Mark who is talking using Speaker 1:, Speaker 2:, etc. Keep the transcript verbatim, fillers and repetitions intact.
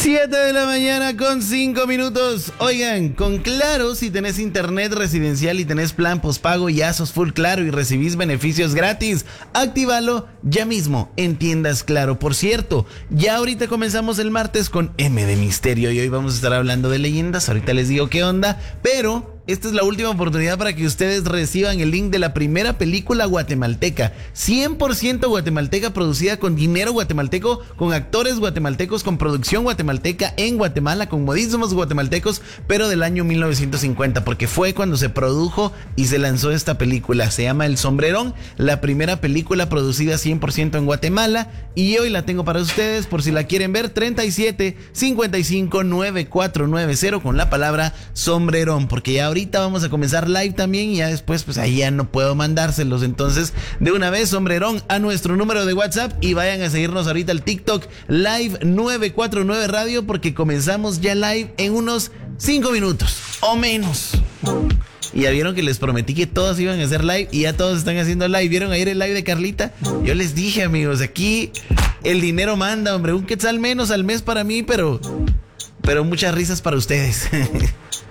Speaker 1: siete de la mañana con cinco minutos. Oigan, con Claro, si tenés internet residencial y tenés plan postpago, ya sos full Claro y recibís beneficios gratis. Actívalo ya mismo en tiendas Claro. Por cierto, ya ahorita comenzamos el martes con M de Misterio y hoy vamos a estar hablando de leyendas. Ahorita les digo qué onda, pero esta es la última oportunidad para que ustedes reciban el link de la primera película guatemalteca, cien por ciento guatemalteca, producida con dinero guatemalteco, con actores guatemaltecos, con producción guatemalteca en Guatemala, con modismos guatemaltecos, pero del año mil novecientos cincuenta, porque fue cuando se produjo y se lanzó esta película. Se llama El Sombrerón, la primera película producida cien por ciento en Guatemala, y hoy la tengo para ustedes por si la quieren ver. Treinta y siete cincuenta y cinco noventa y cuatro noventa con la palabra Sombrerón, porque ya ahorita vamos a comenzar live también y ya después pues ahí ya no puedo mandárselos. Entonces de una vez Sombrerón a nuestro número de WhatsApp y vayan a seguirnos ahorita al TikTok Live nueve cuatro nueve Radio, porque comenzamos ya live en unos cinco minutos o menos. Y ya vieron que les prometí que todos iban a hacer live y ya todos están haciendo live. ¿Vieron ayer el live de Carlita? Yo les dije, amigos, aquí el dinero manda, hombre. Un quetzal menos al mes para mí, pero, pero muchas risas para ustedes.